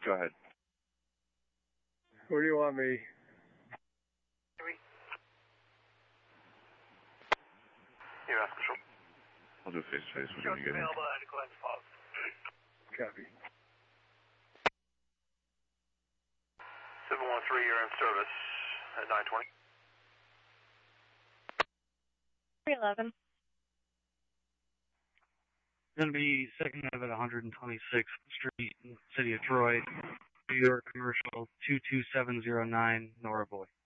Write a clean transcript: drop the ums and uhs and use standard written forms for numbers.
Go ahead. Where do you want me? Yeah, sure. I'll do face-to-face. We're going to get in. Copy. 713, you're in service at 920. 311. Going to be second of at 126th Street, City of Troy, New York, commercial 22709, Nora Boy.